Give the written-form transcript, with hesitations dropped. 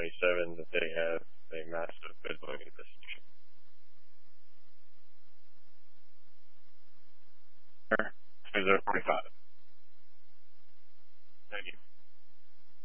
1997 that they have a massive biblical investigation. 2045.